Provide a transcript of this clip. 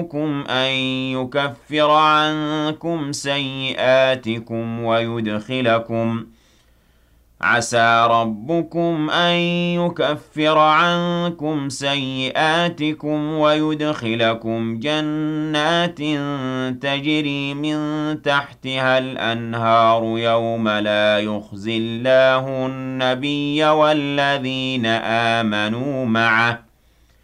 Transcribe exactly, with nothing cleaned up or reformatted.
ربكم أن يكفر عنكم سيئاتكم ويدخلكم عسى ربكم أن يكفر عنكم سيئاتكم ويدخلكم جنات تجري من تحتها الأنهار يوم لا يخزي الله النبي والذين آمنوا معه